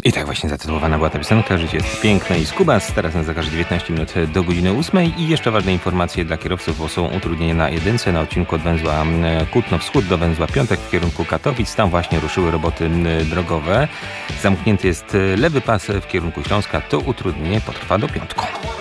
I tak właśnie zatytułowana była ta piosenka. Życie jest piękne i skubas. Teraz na zegarze 19 minut do godziny 8. I jeszcze ważne informacje dla kierowców, bo są utrudnienia na jedynce na odcinku od węzła Kutno-Wschód do węzła Piątek w kierunku Katowic. Tam właśnie ruszyły roboty drogowe. Zamknięty jest lewy pas w kierunku Śląska. To utrudnienie potrwa do piątku.